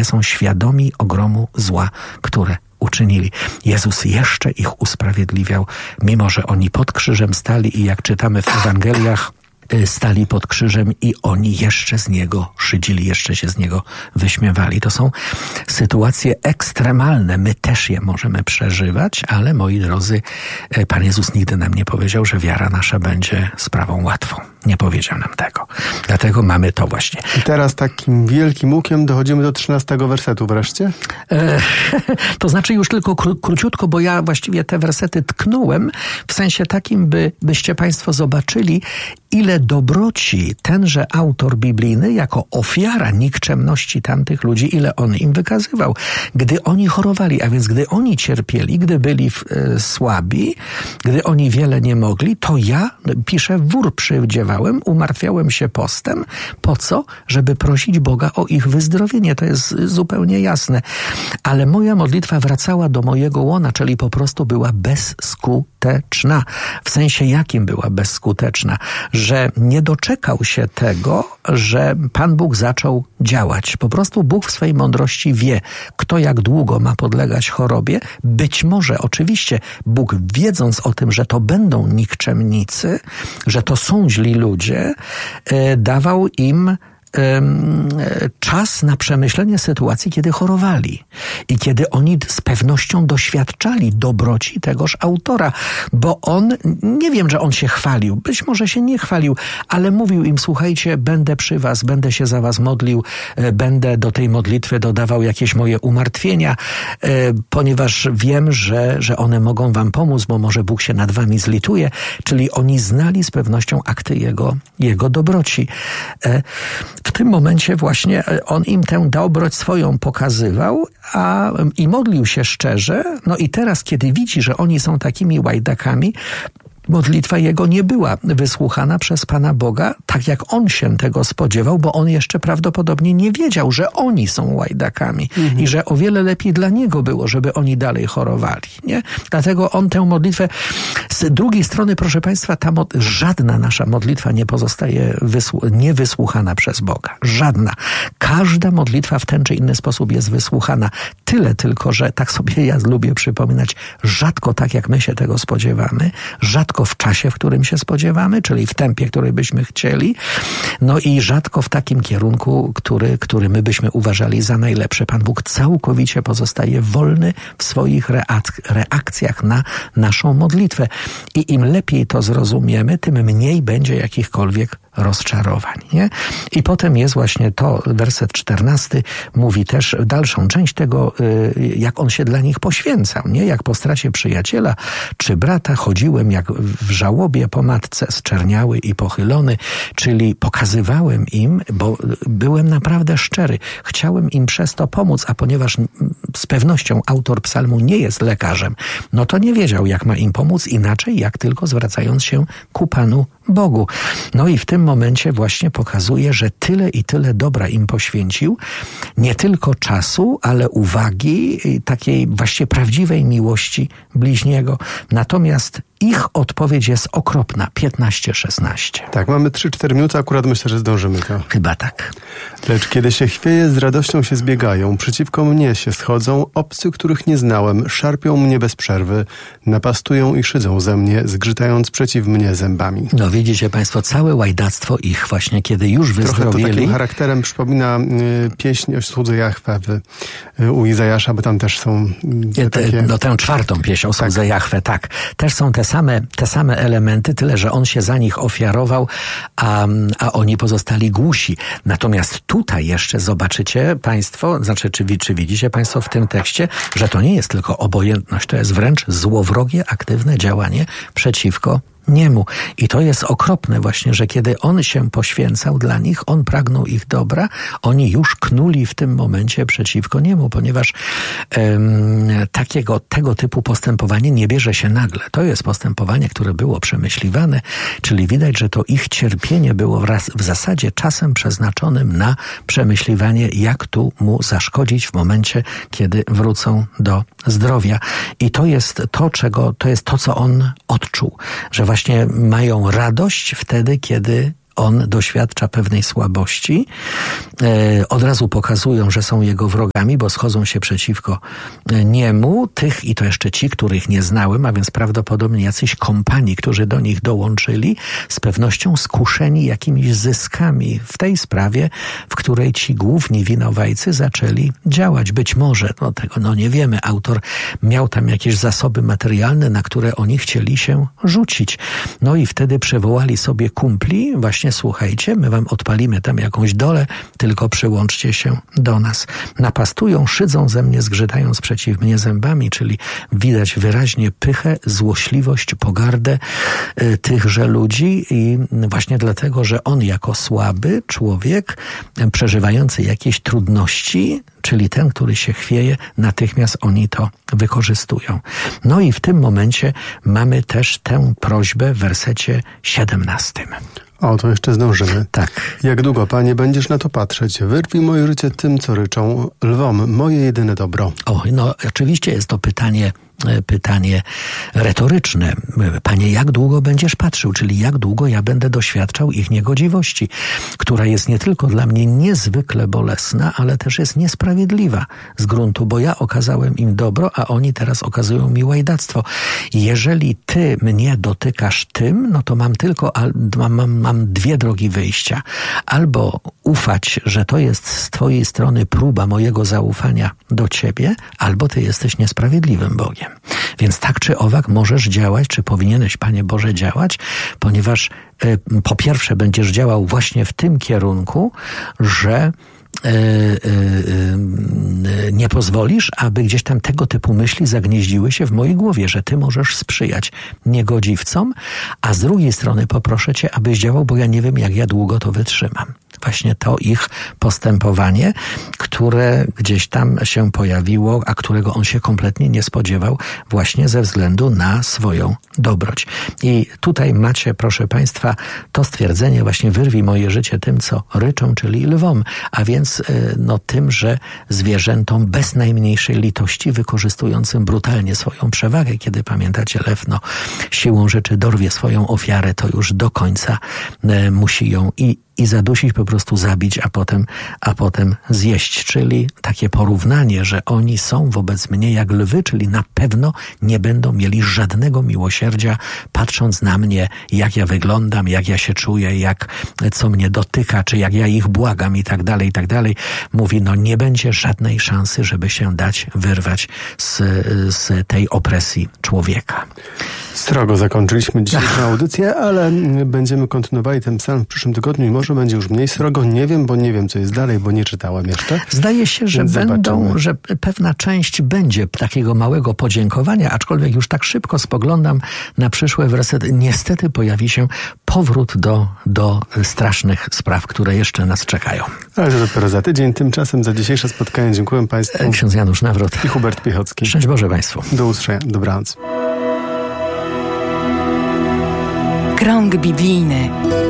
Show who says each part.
Speaker 1: nie są świadomi ogromu zła, które uczynili. Jezus jeszcze ich usprawiedliwiał, mimo że oni pod krzyżem stali i jak czytamy w Ewangeliach, stali pod krzyżem i oni jeszcze z niego szydzili, jeszcze się z niego wyśmiewali. To są sytuacje ekstremalne. My też je możemy przeżywać, ale moi drodzy, Pan Jezus nigdy nam nie powiedział, że wiara nasza będzie sprawą łatwą. Nie powiedział nam tego. Dlatego mamy to właśnie.
Speaker 2: I teraz takim wielkim łukiem dochodzimy do 13 wersetu wreszcie?
Speaker 1: To znaczy już tylko króciutko, bo ja właściwie te wersety tknąłem w sensie takim, byście Państwo zobaczyli, ile dobroci tenże autor biblijny jako ofiara nikczemności tamtych ludzi, ile on im wykazywał. Gdy oni chorowali, a więc gdy oni cierpieli, gdy byli słabi, gdy oni wiele nie mogli, to ja, piszę, wór przywdziewałem, umartwiałem się postem. Po co? Żeby prosić Boga o ich wyzdrowienie. To jest zupełnie jasne. Ale moja modlitwa wracała do mojego łona, czyli po prostu była bezskuteczna. W sensie jakim była bezskuteczna? Że nie doczekał się tego, że Pan Bóg zaczął działać. Po prostu Bóg w swojej mądrości wie, kto jak długo ma podlegać chorobie. Być może, oczywiście, Bóg wiedząc o tym, że to będą nikczemnicy, że to są źli ludzie, dawał im czas na przemyślenie sytuacji, kiedy chorowali i kiedy oni z pewnością doświadczali dobroci tegoż autora, bo on, nie wiem, że on się chwalił, być może się nie chwalił, ale mówił im, słuchajcie, będę przy was, będę się za was modlił, będę do tej modlitwy dodawał jakieś moje umartwienia, ponieważ wiem, że one mogą wam pomóc, bo może Bóg się nad wami zlituje, czyli oni znali z pewnością akty Jego dobroci. W tym momencie właśnie on im tę dobroć swoją pokazywał i modlił się szczerze. No i teraz, kiedy widzi, że oni są takimi łajdakami, modlitwa jego nie była wysłuchana przez Pana Boga, tak jak on się tego spodziewał, bo on jeszcze prawdopodobnie nie wiedział, że oni są łajdakami i że o wiele lepiej dla niego było, żeby oni dalej chorowali. Nie? Dlatego on tę modlitwę... Z drugiej strony, proszę Państwa, żadna nasza modlitwa nie pozostaje niewysłuchana przez Boga. Żadna. Każda modlitwa w ten czy inny sposób jest wysłuchana. Tyle tylko, że tak sobie ja lubię przypominać, rzadko tak, jak my się tego spodziewamy, rzadko w czasie, w którym się spodziewamy, czyli w tempie, który byśmy chcieli, no i rzadko w takim kierunku, który my byśmy uważali za najlepszy. Pan Bóg całkowicie pozostaje wolny w swoich reakcjach na naszą modlitwę. I im lepiej to zrozumiemy, tym mniej będzie jakichkolwiek rozczarowań. Nie? I potem jest właśnie to, werset 14 mówi też dalszą część tego, jak on się dla nich poświęcał. Nie? Jak po stracie przyjaciela czy brata chodziłem jak w żałobie po matce, zczerniały i pochylony, czyli pokazywałem im, bo byłem naprawdę szczery. Chciałem im przez to pomóc, a ponieważ z pewnością autor psalmu nie jest lekarzem, no to nie wiedział, jak ma im pomóc inaczej, jak tylko zwracając się ku Panu Bogu. No i w tym momencie właśnie pokazuje, że tyle i tyle dobra im poświęcił, nie tylko czasu, ale uwagi, takiej właśnie prawdziwej miłości bliźniego. Natomiast ich odpowiedź jest okropna, 15-16.
Speaker 2: Tak, mamy 3-4 minuty, akurat myślę, że zdążymy to.
Speaker 1: Chyba tak.
Speaker 2: Lecz kiedy się chwieje, z radością się zbiegają, przeciwko mnie się schodzą, obcy, których nie znałem, szarpią mnie bez przerwy, napastują i szydzą ze mnie, zgrzytając przeciw mnie zębami.
Speaker 1: No widzicie Państwo, całe łajdactwo ich właśnie, kiedy już wyzdrowieli.
Speaker 2: Trochę to takim charakterem przypomina pieśń o słudze Jahwe u Izajasza, bo tam też są takie...
Speaker 1: No tę czwartą pieśń o słudze Jahwe, tak. Też są te same elementy, tyle, że on się za nich ofiarował, a oni pozostali głusi. Natomiast tutaj jeszcze zobaczycie Państwo, znaczy czy widzicie Państwo w tym tekście, że to nie jest tylko obojętność, to jest wręcz złowrogie, aktywne działanie przeciwko niemu. I to jest okropne właśnie, że kiedy on się poświęcał dla nich, on pragnął ich dobra, oni już knuli w tym momencie przeciwko niemu, ponieważ tego typu postępowanie nie bierze się nagle. To jest postępowanie, które było przemyśliwane, czyli widać, że to ich cierpienie było w zasadzie czasem przeznaczonym na przemyśliwanie, jak tu mu zaszkodzić w momencie, kiedy wrócą do zdrowia. I to jest to, co on odczuł, że właśnie mają radość wtedy, kiedy on doświadcza pewnej słabości. Od razu pokazują, że są jego wrogami, bo schodzą się przeciwko niemu. Tych i to jeszcze ci, których nie znałem, a więc prawdopodobnie jacyś kompanii, którzy do nich dołączyli, z pewnością skuszeni jakimiś zyskami w tej sprawie, w której ci główni winowajcy zaczęli działać. Być może, tego nie wiemy, autor miał tam jakieś zasoby materialne, na które oni chcieli się rzucić. No i wtedy przywołali sobie kumpli, właśnie słuchajcie, my wam odpalimy tam jakąś dolę, tylko przyłączcie się do nas. Napastują, szydzą ze mnie, zgrzytając przeciw mnie zębami, czyli widać wyraźnie pychę, złośliwość, pogardę tychże ludzi i właśnie dlatego, że on jako słaby człowiek, przeżywający jakieś trudności, czyli ten, który się chwieje, natychmiast oni to wykorzystują. No i w tym momencie mamy też tę prośbę w wersecie 17.
Speaker 2: O, to jeszcze zdążymy.
Speaker 1: Tak.
Speaker 2: Jak długo, Panie, będziesz na to patrzeć? Wyrwij moje życie tym, co ryczą lwom, moje jedyne dobro.
Speaker 1: O, no oczywiście jest to pytanie retoryczne. Panie, jak długo będziesz patrzył? Czyli jak długo ja będę doświadczał ich niegodziwości, która jest nie tylko dla mnie niezwykle bolesna, ale też jest niesprawiedliwa z gruntu, bo ja okazałem im dobro, a oni teraz okazują mi łajdactwo. Jeżeli ty mnie dotykasz tym, no to mam dwie drogi wyjścia. Albo ufać, że to jest z twojej strony próba mojego zaufania do ciebie, albo ty jesteś niesprawiedliwym Bogiem. Więc tak czy owak możesz działać, czy powinieneś, Panie Boże, działać, ponieważ po pierwsze będziesz działał właśnie w tym kierunku, że nie pozwolisz, aby gdzieś tam tego typu myśli zagnieździły się w mojej głowie, że ty możesz sprzyjać niegodziwcom, a z drugiej strony poproszę cię, abyś działał, bo ja nie wiem, jak ja długo to wytrzymam. Właśnie to ich postępowanie, które gdzieś tam się pojawiło, a którego on się kompletnie nie spodziewał właśnie ze względu na swoją dobroć. I tutaj macie, proszę Państwa, to stwierdzenie właśnie wyrwij moje życie tym, co ryczą, czyli lwom, a więc tymże zwierzętom bez najmniejszej litości, wykorzystującym brutalnie swoją przewagę. Kiedy pamiętacie, lew siłą rzeczy dorwie swoją ofiarę, to już do końca musi ją i zadusić, po prostu zabić, a potem zjeść. Czyli takie porównanie, że oni są wobec mnie jak lwy, czyli na pewno nie będą mieli żadnego miłosierdzia, patrząc na mnie, jak ja wyglądam, jak ja się czuję, co mnie dotyka, czy jak ja ich błagam i tak dalej, i tak dalej. Mówi, nie będzie żadnej szansy, żeby się dać wyrwać z tej opresji człowieka.
Speaker 2: Srogo zakończyliśmy dzisiejszą audycję, ale będziemy kontynuowali ten psalm w przyszłym tygodniu i może będzie już mniej srogo. Nie wiem, bo nie wiem, co jest dalej, bo nie czytałem jeszcze.
Speaker 1: Zdaje się, że pewna część będzie takiego małego podziękowania, aczkolwiek już tak szybko spoglądam na przyszłe wersety. Niestety pojawi się powrót do strasznych spraw, które jeszcze nas czekają.
Speaker 2: Ale to dopiero za tydzień. Tymczasem za dzisiejsze spotkanie dziękuję Państwu.
Speaker 1: Ksiądz Janusz Nawrot
Speaker 2: i Hubert Piechocki.
Speaker 1: Szczęść Boże Państwu.
Speaker 2: Do usłyszenia. Dobranoc.
Speaker 3: Krąg biblijny.